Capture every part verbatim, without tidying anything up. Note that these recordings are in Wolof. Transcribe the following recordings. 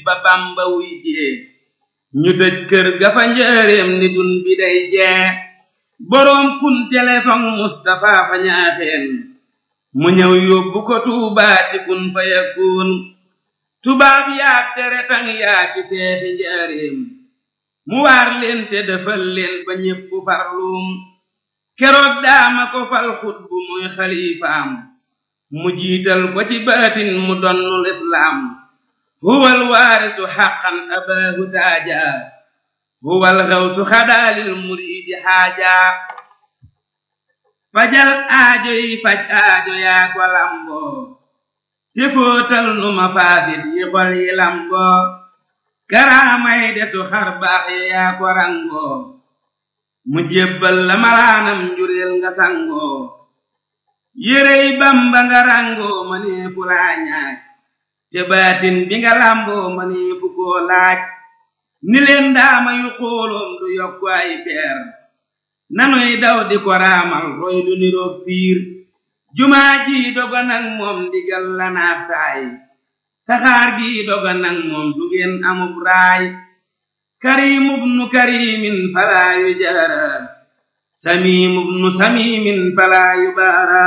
ba Bamba wuy jee ñu tëj kër ga fa njëreem ni dun bi day jee boroom kun téléphone Mustafa fa ñaaxeen mu ñëw yóbbu ko Tuubaa ci kun fa yakun tubaab yaak tere tang yaaki seexi njëreem mu waar leen te defal leen ba ñépp farluum keroog daama ko fal xutbu muy xalifaam mu jiital ko ci baatin mu donnul islaam huwal waarisu xaqan abaahu taaja huwal xawsu xadaalil muriidi xaaja fajal aajo yi faj aajo yaa ko lamboo te fóotal nu ma faasit yi xol yi lamboo karaamay desu xar baax yi yaa ko rangoo mu jébbal la malaanam njureel nga sangoo yérey Bamba nga rangoo ma neefu laa ñaaj te baatin bi nga lamboo ma neefu koo laaj ni leen daama yu xooloom du yokku ay peer nanuy daw di ko raamal roy du niroog piir jumaa ji doga nag moom ndigal la naax saay saxaar gi doga nag moom du ngeen amub raay karimubnu karimin falaa yu jaara samimubnu samimin falaa yu baara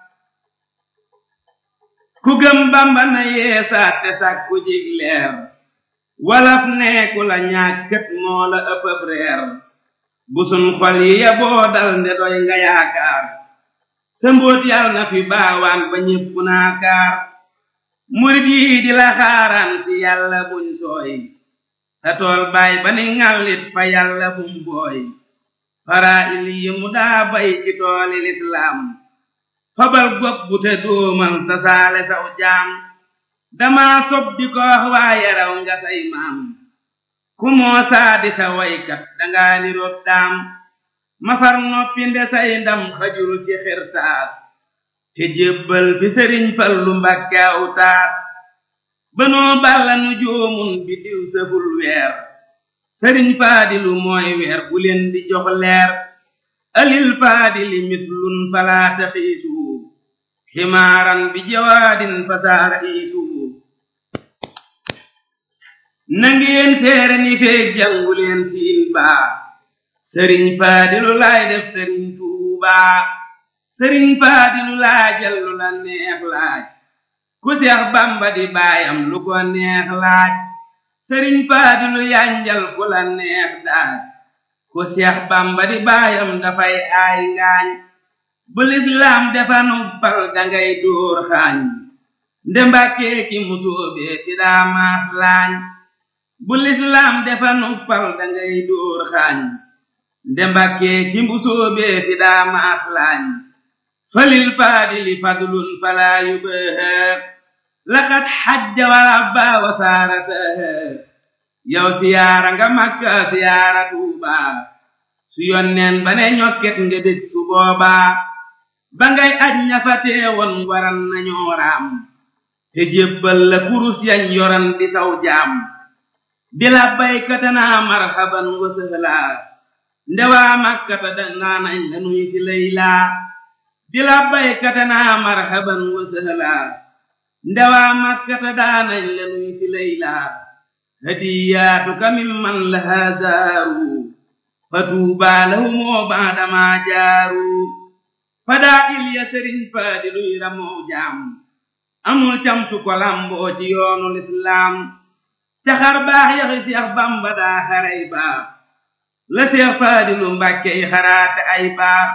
ku gëm Bamba na yeesaat te sàkku jig leer walaf neeku la ñàkkat moo la ëppëb reer bu sun xol yi ya boo dal nde doy nga yaakaar sa mbóot yal na fi baawaan ba ñépp naakaar murid yi di la xaaraan si yàlla buñ sooy sa tool baay ba ni ŋàllit fa yàlla bum booy fara il yi mu daa bay ci tooli lislaam fabal gopp bu te dóomal sa saale saw jaam dama sob di ko wax waaye raw nga say maam ku moo saadi sa waykat danga ni rob daam ma far noppi nde say ndam xajul ci xirtaas te jébbal fi Sëriñ Fallu Mbàkke aw taas banoo balla nu joomun bi diw sëful weer Sëriñ Faadilu mooy weer bu leen di jox leer alil faadili mislun falaata xiisu ximaaran bi jawaadin fasaara iisu nangeen seere ni feek jàngu leen siin baa Sëriñ Faadilu laay def Sëriñ Tuubaa Sëriñ Faadilu laajal lu la neex laaj ku Seex Bamba di baayam lu ko neex laaj Sëriñ Faadilu yanjal ku la neex daaj ku Seex Bamba di baayam dafay aay ngaañ bu lislaam defa nuppal dangay dóor xaañ nde Mbàkke ki musóobee ti daa maas laañ bu lislaam defa nuppal dangay dóor xaañ nde Mbàkke ki musóobee ti daa maas laañ falil faadili fadlun falaa yubaa laqad xajja wa rabba wa saarataha yow siyaara nga Makka siyaara Tuubaa su yonneen ba ne ñokket nga dëj su boobaa ba ngay aj ña fa teewoon waran nañoo raam te jébbal la kurus yañ yoran di saw jaam di labbaykata naa marhaban wa sahlaa ndewaa Makkata danaa nañ la nuy si laylaa di labbaykata naa marhaban wa sahlaa ndewaa Makkata daanañ la nuy si laylaa hadiyaatuka mimman lahaa zaaru fa tuubaa lahumoo baadamaa jaaru fadaa il ya Sëriñ Faadiluy ramoo jaam amul cam su ko lamboo ci yoonu lislaam caxar baax yaxi Seex Bamba daa xaray baax la Seex Faadilu Mbàkke yi xaraate ay baax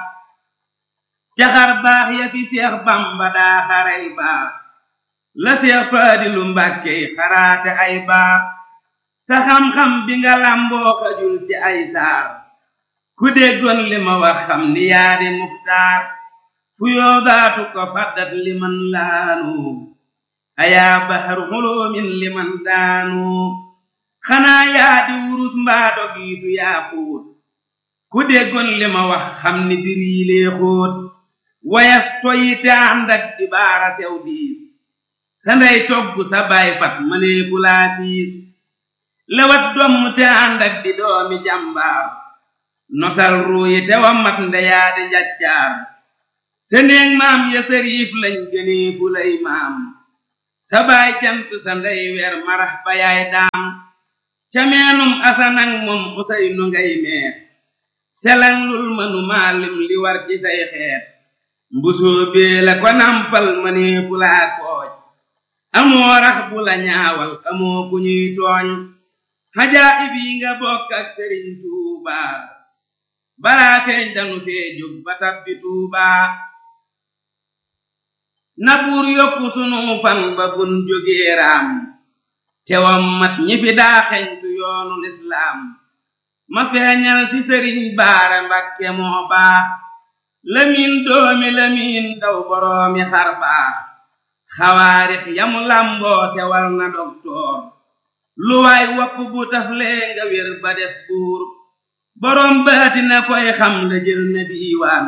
caxar baax yaxi Seex Bamba daa xaray baax la Seex Faadilu Mbàkke yi xaraate ay baax sa xam-xam bi nga lamboo xajul ci ay saar ku déggoon li ma wax xam ni yaa di muxtaar fu yoodaatu ko faddat liman laanu ayaa bahru xuloomin liman daanu xanaa yaa di wurus mbaa dogiitu yaa xóot ku déggoon li ma wax xam ni bir yi lee xóot wayaf toyi te ànd ak di baara sew diis sa ndey togg sa baay fat mënee fu laa siis lewat domm te ànd ak di doomi jàmbaar nosal ruuyi te wa mat ndeyaa di njaccaar seneeg maam ya sariif lañ gënee fu lay maam sa baay cant sa ndey weer marax ba yaay daam ca meenum asanang moom Useynu ngay meer selang lul mënu maalim li war ci say xeet mbusoo bee la ko nampal mënee fu laa kooj amoo rax bu la ñaawal amoo ku ñuy tooñ xajaayib yi nga bokk ak Sëriñ Tuuba balaa feeñ danu fee jóg ba tabbi Tuuba na buur yokku sunu fan ba bun jógee raam tewam mat ñi fi daa xeñtu yoonu lislaam ma feeñal ci Sëriñ Baara Mbakke moo baax lamiin doomi lamiin daw boroomi xar baax xawaarix yamu lamboo sewal na doktoor lu waay wopp bu taflee nga wér ba def buur boroom baati na koy xam la jël na diiwaan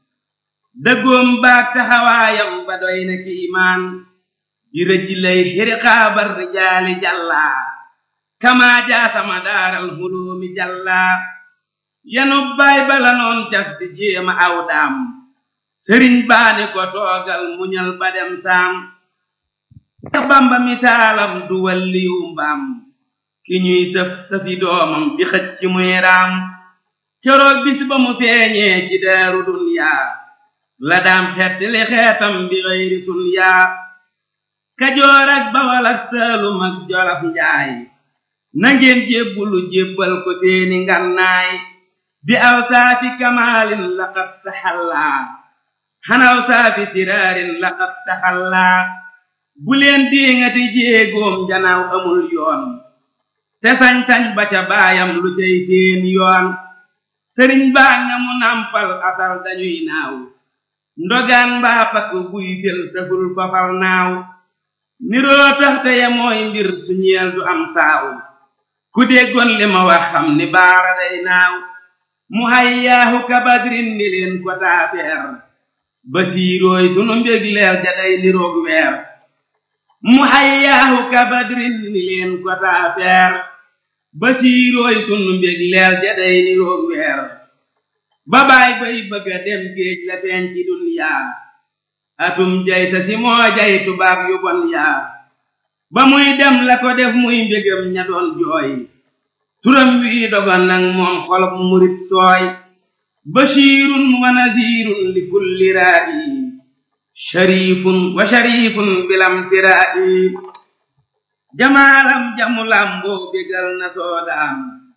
dëggoom baag taxawaayam ba doy na kiimaan di rëj lay xiriqaabar rijaali jàllaa kamaa jaasama daaral huloomi jàllaa yanu baay bala noon cas di jéema aw daam sëriñ baani ko toogal muñal ba dem saam ka Bamba misaalam du walliyu mbaam ki ñuy sëf sëfi doomam di xëcc ci muy raam keroog bis ba mu feeñee ci daaru dunyaa la daam xeet li xeetam bi xëyri sunyaa Kajoor ak Bawal ak Saalum ak Jolof Njaay nangeen jébbulu jébbal ko seeni ngannaay bi aw saafi kamaalin laqad taxallaa xanaw saafi siraarin laqad taxallaa bu leen diŋati jéegoom janaaw amul yoon te sañ-sañ ba ca baayam lu cay seen yoon sëriñ baa nga mu nampal asal dañuy naaw ndogaan mbaa pakk buy fel saful fafal naaw niroo tax te ya mooy mbir su ñeel du am saaw ku déggoon li ma wax xam ni baara day naaw mu hayyaahu kabadrin ni leen ko taafeer basiirooy sunu mbég leer ja day niroog weer mu hayyaahu kabadrin ni leen ko taafeer basiirooy sunu mbég leer ja day niroog weer ba baay bay bëgga dem géej la feeñ ci dunyaa atum jay sa si moo jay tubaab yu bon yaa ba muy dem la ko def muy mbégam ña doon jooy turam wi dogon nag moom xolob murit sooy bashirun wa nazirun li kulli raa'i sharifun wa sharifun bilam tiraa'i jamaalam jamu lamboo bégal na soodaam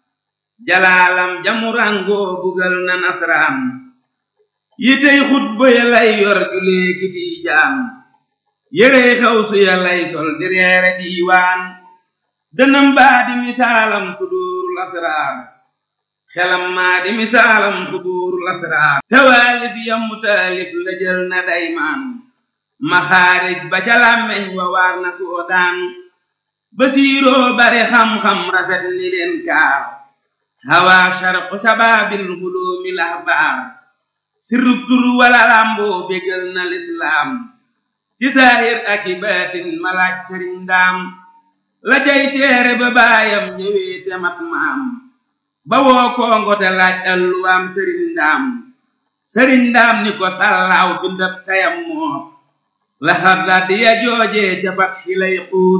jalaalam jamu rangoo bugal na nasraam yitey xutba ya lay yor julee kiti jaam yérey xaw su ya lay sol di reere diiwaan dënam baa di misaalam suduurul asraar xelam maa di misaalam suduurul asraar tawaalif ya mu taalif la jël na daymaan maxaarij ba ca làmmeñ wa waar na soodaan basiiroo bare xam-xam rafet ni leen kaar hawaa sharqu sabaabil huloomi lahbaar sirrub tur wala lamboo bégal na lislaam ci saahir ak i baatin malaaj sëriñ daam la jay seere ba baayam ñëwee te mat maam ba woo kongo te laaj alluwaam sëriñ daam sëriñ daam ni ko sallaaw bindab tayam moos la xarda di ya joojee jabat xilay xuus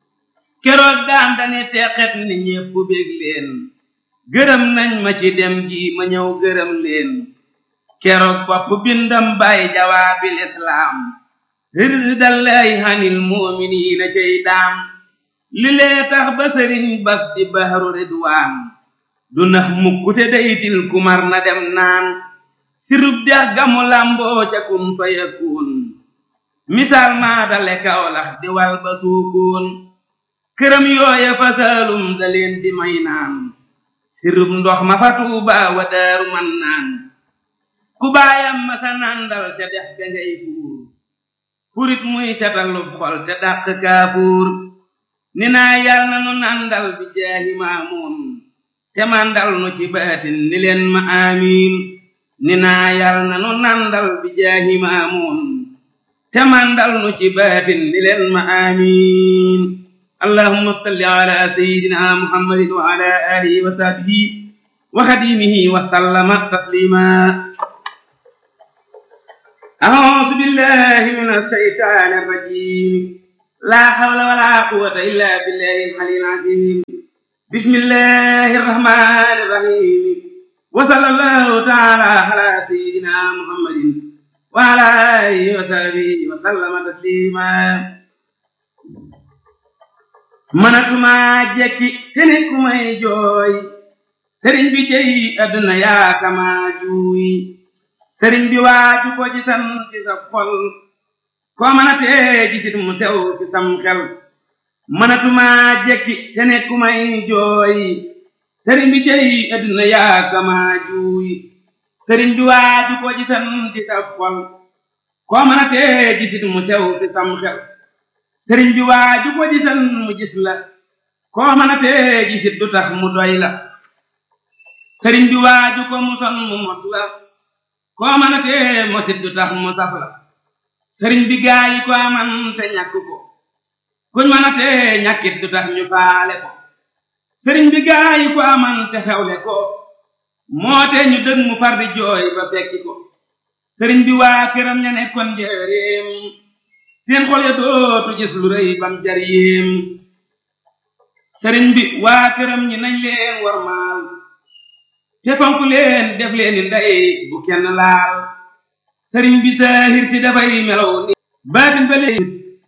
keroog daam dani teqet ni ñépp bég leen gërëm nañ ma ci dem gi ma ñëw gërëm leen keroog bopp bindam bay jawaabil islaam rirdallaahi hanil mu'miniina cey daam li lee tax ba sëriñ bas di bahru ridwaan du nax mukkute daytil kumar na dem naan sirub dex gamu lamboo ca kun fa yakun misaal maa dale Kawlax di wal ba suukoon këram yooya fa Saalum da leen di may naan sirub ndox ma fa Tuuba wa Daaru man naan ku baayam ma sa nandal ca dex ga ngay fuur furit muy setalub xol te dàq kaafuur ni naa yal na nu nandal bi jaahi Maamuun te mandal nu ci baatin ni leen ma amiin ni naa yal na nu nandal bi jaahi Maamuun te mandal nu ci baatin ni leen ma amiin allahumma salli ala sayyidina muhammadin wa ala alihi wa sahbihi wa xadimihi wa sallama taslima a'uuzu billahi mina shaytaani rajiim laa hawla wala quwwata illa billahi al-aliyyil azim bismillahi rahmani rahim wa sallallahu ta'ala ala sayyidina muhammadin wa ala alihi wa sahbihi wa sallama taslima manatuma jekki tene ku may jooy sëriñ bi cey àdduna yaa kama juuy sëriñ bi waaju ko ci san ci sa xol koo mënatee gisit mu sew ci sam xel mënatuma jekki te ne ku may jooy sëriñ bi cey àdduna yaa kama juuy sëriñ bi waaju ko ci san ci sa xol koo mënatee gisit mu sew ci sam xel sëriñ bi waaju ko ci san mu gis la koo mënatee gisit du tax mu doy la sëriñ bi waaju ko mu son mu mos la koo mënatee mosit du tax mu saf la sëriñ bi gaa yi ko aman te ñàkk ko kuñ mënatee ñàkkit du tax ñu faale ko sëriñ bi gaa yi ko aman te xewle ko moo te ñu dëg mu far di jooy ba fekki ko sëriñ bi waa këram ña nekkoon njëreem seen xol ya dootu gis lu rëy bam jar yéem sëriñ bi waa këram ñi nañ leen warmaal te fonk leen def leen ni ndey bu kenn laal sëriñ bi saahir si dafay melaw ni baatin ba leen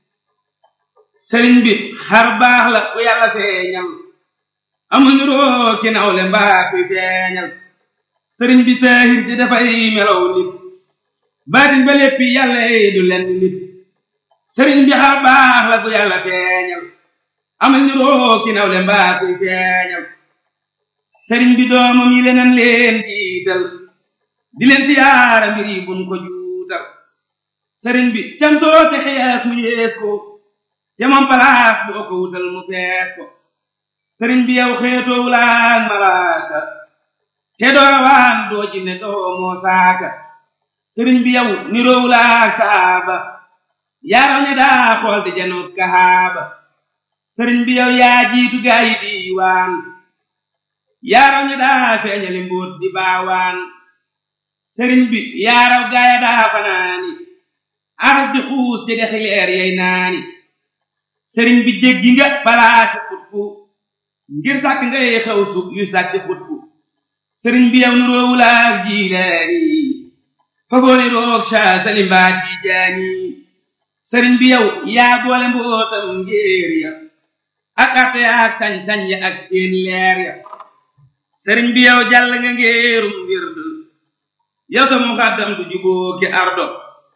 sëriñ bi xar baax la ku yàlla feeñal amuñu roo ki nawle mbaa kuy feeñal sëriñ bi saahir si dafay melaw nit baatin ba léppi yàlla yi du lenn nit sëriñ bi xar baax la ku yàlla feeñal amuñu roo ki nawle mbaa kuy feeñal sëriñ bi doomam yi leneen leen jiital di leen siyaara mbir yi buñ ko juutal sëriñ bi cam soo te xees mu yees ko te moom palaas boo ko wutal mu fees ko sëriñ bi yow xeetoo wulaan malaaka te doo rawaan doo jinne doo moo saaka sëriñ bi yow niroo wulaak saaba yaaraw ne daa xool di janoot kahaaba sëriñ bi yow yaa jiitu gaa yi diiwaan yaaraw ne daa feeñali mbóot di baawaan sëriñ bi yaaraw gaaya daa fanaani aras di xuus te dexi leer yey naani sëriñ bi jéggi nga palaasi xutbu ngir sàkk ngay xew su yu sàkki xutbu sëriñ bi yow nuroowulaak jiilaani fagooni roog saa salimbaa tiijaani sëriñ bi yow yaa boole mbootam ngéer ya ak arte ak sañ-sañ ya ak seen leer ya sëriñ bi yow jàll nga ngéerum wird yow sa muxaddam du juboo ki ardo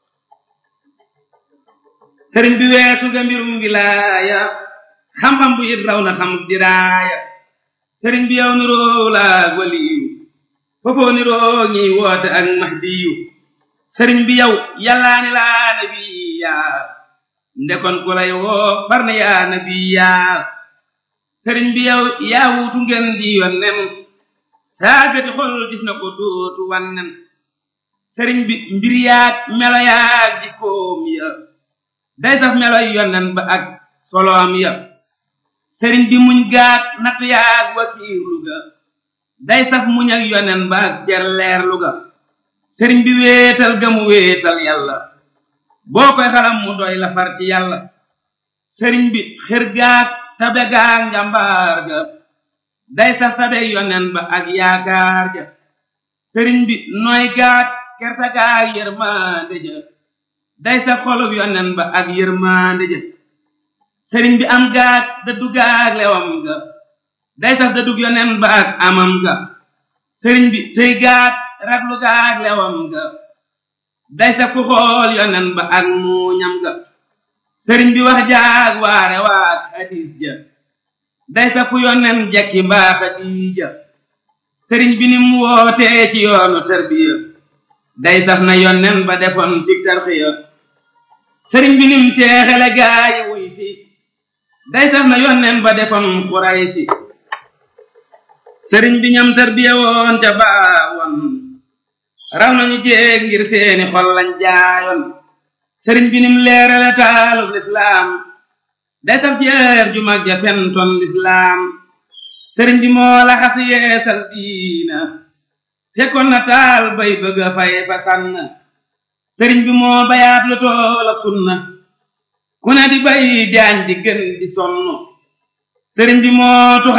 sëriñ bi weesu nga mbirum wilaaya xam-xam bu it raw na xam diraaya sëriñ bi yow niroo laag waliyu foofoo niroo ñiy woote ak mahdiyu sëriñ bi yow yàllaa ni laa nabiya ndekon ku lay woo far na yaa nabiya sëriñ bi yow yaa wuutu ngeen di yonnen saagati xol gis na ko dootu wannen sëriñ bi mbir yaag melo yaag jikkoom ya day saf meloy yonnen ba ak soloom ya sëriñ bi muñ gaat natt yaag wakiirlu ga day saf muñ ak yonnen ba ak jerleerlu ga sëriñ bi wéetal ga mu wéetal yàlla boo koy xalam mu doy la far ci yàlla sëriñ bi xër gaat tabe gaag njàmbaar ga day saf tabe yonnen ba ak yaakaar ja sëriñ bi nooy gaat kerta gaag yërmande ja day saf xolub yonnen ba ak yërmande ja sëriñ bi am gaat dëddu gaag lewam ga day saf dëddug yonnen ba ak amam ga sëriñ bi tëy gaat raglu gaag lewam ga day saf ku xool yonnen ba ak muuñam ga sëriñ bi wax jaag waare waag hadis ja day saf ku yonnen jekki mbaa xadiija sëriñ bi nim wootee ci yoonu tarbiya day saf na yonnen ba defoon ci tarxiya sëriñ bi nim seexale gaayi wuy fi day saf na yonnen ba defoon xuraysi sëriñ bi ñam tarbiya woon ca baawoon raw nañu jéeg ngir seeni xol lañ jaayoon sëriñ bi nim leerale taalub lislaam day saf jeer ju mag ja fentoon lislaam sëriñ bi moo la xas yeesal diina fekkoon na taal bay bëgga fay fa sànn sëriñ bi moo bayaat lu toolab sunna ku ne di bay jaan di gën di sonn sëriñ bi moo tuxal